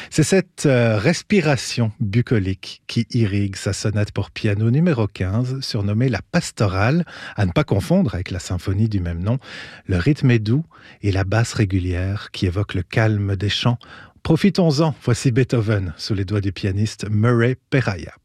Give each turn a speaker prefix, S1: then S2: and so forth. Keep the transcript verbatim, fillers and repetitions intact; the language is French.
S1: C'est cette euh, respiration bucolique qui irrigue sa sonate pour piano numéro quinze, surnommée la pastorale, à ne pas confondre avec la symphonie du même nom. Le rythme est doux et la basse régulière qui évoque le calme des chants. Profitons-en, voici Beethoven sous les doigts du pianiste Murray Perahia.